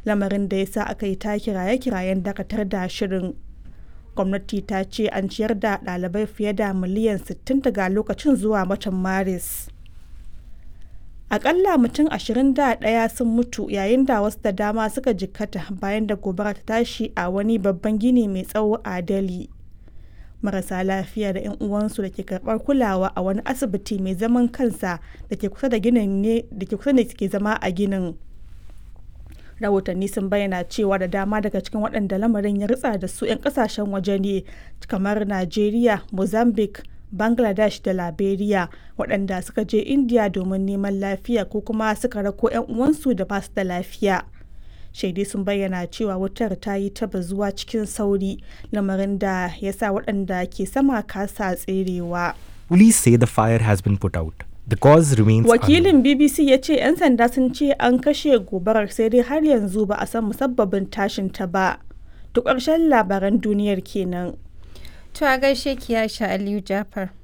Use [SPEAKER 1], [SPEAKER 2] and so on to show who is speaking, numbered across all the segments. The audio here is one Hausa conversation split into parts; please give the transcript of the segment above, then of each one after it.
[SPEAKER 1] lamarin da ya sa aka yi ta kiraye-kirayen dakatar da shirin. Gwamnati ta ce an ciyar da ɗalibai fiye da miliyan 60 daga lokacin zuwa watan Maris. Akalla mutum 21 sun mutu yayin da wasu da dama suka jikkata bayan da gobara ta tashi a wani babban gini mai tsawo a Delhi. Marasa lafiya da 'yan uwansu da ke karɓar kulawa a wani asibiti mai zaman kansa da ke kusa da ginin ne da ke zama a ginin. Rahotanni sun bayyana cewa da dama daga cikin waɗanda lamarin ya ritsa da su 'yan ƙasashen waje ne kamar Najeriya, Mozambique, Bangladesh da Liberia, waɗanda suka je India domin neman lafiya ko kuma suka rako 'yan uwansu da ba su da lafiya. Shaidai sun bayyana cewa wutar ta yi ta bazuwa cikin sauri, lamarin da ya sa waɗanda ke sama kasa tserewa.
[SPEAKER 2] Police say the fire has been put out. The cause remains
[SPEAKER 1] Wakilin
[SPEAKER 2] unknown.
[SPEAKER 1] BBC ya ce 'yan sanda sun ce an kashe gobarar sai dai har yanzu ba a san musabbabin tashin ta ba. Duk ƙarshen labaran duniyar kenan.
[SPEAKER 3] To a gaishe ki Aisha Aliyu Jafar.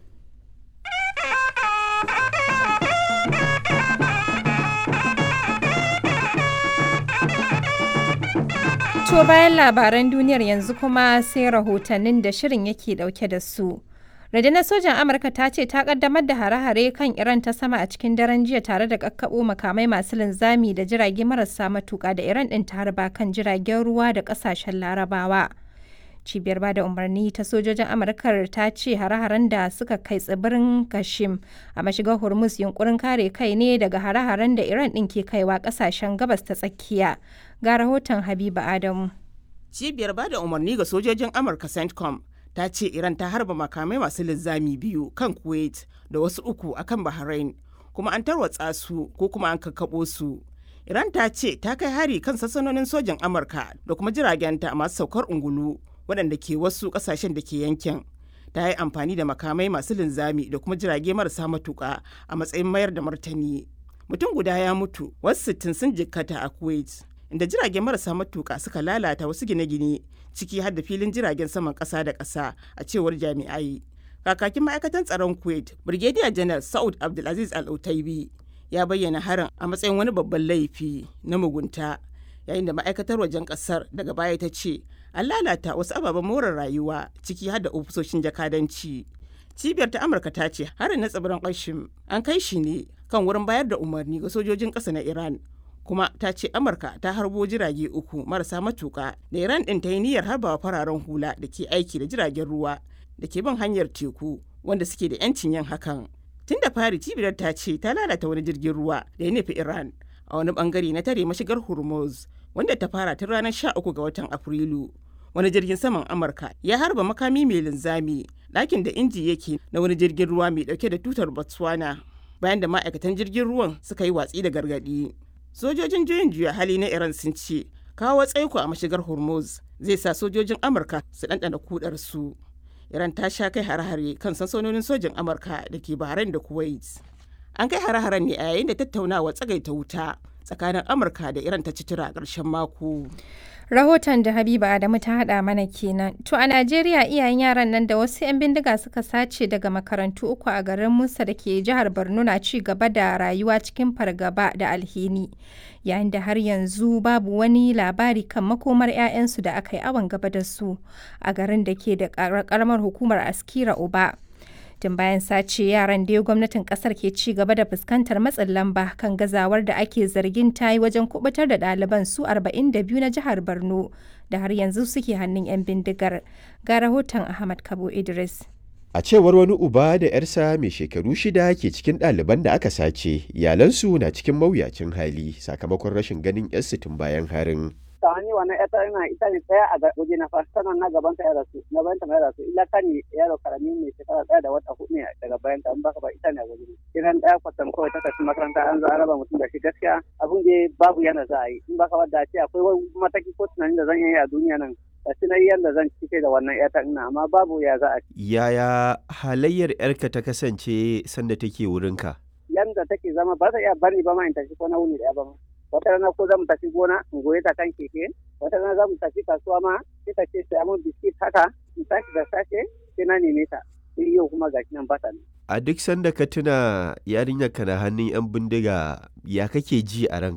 [SPEAKER 3] To bayan labaran duniyar yanzu kuma sai rahotannin da shirin yake dauke da su. Rundunar sojan Amurka ta ce ta kaddamar da hare-hare kan Iran ta sama a cikin daren jiya tare da kakkabo makamai masu linzami da jirage marasa matuka da Iran din ta harba kan jiragen ruwa da kasashen Larabawa. Cibiyar bada umarni ta sojojin Amurkar ta ce hare-haren da suka kai tsibirin Kashim a mashigar Hormuz yunkurin kare kai ne daga hare-haren da Iran din ke kaiwa kasashen gabas ta tsakiya. Ga rahoton Habiba Adamu.
[SPEAKER 4] Cibiyar bada umarni ga sojojin Amurka CENTCOM ta ce Iran ta harba makamai masu linzami 2 kan Kuwait da wasu 3 akan Bahrain, kuma an tarwatsa su ko kuma an kakkabo su. Iran ta ce ta kai hari kan sansanonin sojan Amurka da kuma jiragenta masu saukar ungulu waɗanda ke wasu ƙasashen da ke yankin. Ta yi amfani da makamai masu linzami da kuma jirage marasa matuƙa a matsayin mayar da martani. Mutum guda ya mutu, wasu 60 sun jikkata a Kuwait, inda jirage marasa matuƙa suka lalata wasu gine-gine ciki har da filin jiragen saman ƙasa da ƙasa, a cewar jami'ai. Kakakin ma'aikatan tsaron Kuwait, Brigadier General Saud Abdulaziz Al-Utaibi, ya bayyana harin a matsayin wani babban laifi na mugunta, yayin da ma'aikatar wajen ƙasar daga baya ta ce an lalata wasu ababen more rayuwa ciki har da ofisoshin jakadanci. Cibiyar ta Amurka ta ce harin na tsibirin Kashim an kai shi ne kan wurin bayar da umarni ga sojojin ƙasa na Iran, kuma ta ce Amurka ta harbo jirage 3 marasa matuƙa da Iran ɗin ta yi niyyar harbawa fararen hula da ke aiki da jiragen ruwa da ke bin hanyar teku wanda suke da 'yancin yin hakan. Tun da fari cibiyar ta ce ta lalata wani jirgin ruwa da ya nufi Iran a wani bangare na tare mashigar Hormuz, wanda ta fara tun ranar 13 ga watan Afrilu. Wani jirgin saman Amurka ya harba makami mai linzami ɗakin da inji yake na wani jirgin ruwa mai ɗauke da tutar Botswana, bayan da ma'aikatan jirgin ruwan suka yi watsi da gargaɗi. Sojojin juyin juya hali na Iran sun ce kawo tsaiko a mashigar Hormuz zai sa sojojin Amurka su ɗanɗana kudar su. Iran ta sha kai hare-hare kan sansanonin sojin Amurka da ke Bahrain da Kuwait. An kai hare-haren ne a yayin da tattaunawa tsagaita wuta tsakanin Amurka da Iran ta ci tura a ƙarshen mako.
[SPEAKER 3] Rahoton da Habiba Adamu ta haɗa mana kenan. To a Najeriya iyayen yaran nan da wasu 'yan bindiga suka sace daga makarantu 3 a garin Musa da ke jihar Borno na ci gaba da rayuwa cikin fargaba da alhini. Yayin da har yanzu babu wani labari kan makomar 'ya'yansu da aka yi awon gaba da su a garin da ke da ƙaramar hukumar Askira Uba. Tun bayan sace yaran da gwamnatin kasar ke ci gaba da fuskantar matsin lamba kan gazawar da ake zargin ta yi wajen kubutar da ɗaliban su 42 na jihar Borno da har yanzu suke hannun 'yan bindigar. Ga rahoton Ahmad Kabo Idris.
[SPEAKER 5] A cewar wani uba da 'yarsa mai shekaru 6 ke cikin ɗaliban da aka sace, iyalansu na cikin mawuyacin hali sakamakon rashin ganin 'yarsu tun bayan harin.
[SPEAKER 6] Sani wannan ita ne tsaya a waje na fa sannan na gaban ta ya rasu na bayan ta ya rasu illa kani yaro karami ne shekara 1 da wata 4 ne daga bayan ta in baka ba ita ne a waje kiran daya kwatam kawai ta tafi makaranta an zo an raba mutum da shi gaskiya abun da babu yana za a yi in baka ba da ce akwai wani mataki ko tunanin da zan yi a duniya nan da tunayi yadda zan cike da wannan yata ina amma babu ya za a ci.
[SPEAKER 5] Yaya halayyar 'yarka ta kasance sanda take wurinka?
[SPEAKER 6] Yanda take zama ba ta iya bari ba ma in tafi ko na wuni da ba ma. Wata rana ko za mu tafi gona in goye ta kan keke, wata rana za mu tafi kasuwa ma sai ta ce sai mun biskit haka in tashi da safe sai na neme ta. Sai yau kuma gashi nan bata ne.
[SPEAKER 5] A duk sanda ka tuna yarinyar ka na hannun 'yan bindiga ya kake ji a ranka?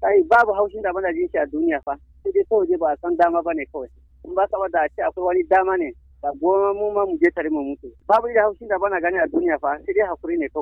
[SPEAKER 6] kai babu haushin da bana jin shi a duniya fa sai dai kawai ba a san dama bane kawai in ba ka da a ce akwai wani dama ne da goma mu ma mu je tare mu mutu babu da haushin da bana gani a duniya fa sai dai hakuri ne kawai